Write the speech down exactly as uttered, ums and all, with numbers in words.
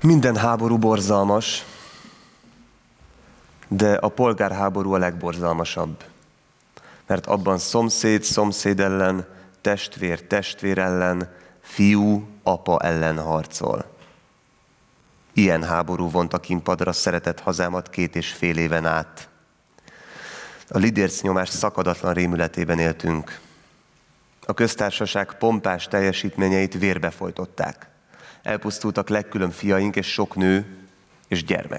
Minden háború borzalmas, de a polgárháború a legborzalmasabb. Mert abban szomszéd szomszéd ellen, testvér testvér ellen, fiú apa ellen harcol. Ilyen háború vont a kínpadra szeretett hazámat két és fél éven át. A lidérc nyomás szakadatlan rémületében éltünk. A köztársaság pompás teljesítményeit vérbe folytották. Elpusztultak legkülönb fiaink és sok nő és gyermek.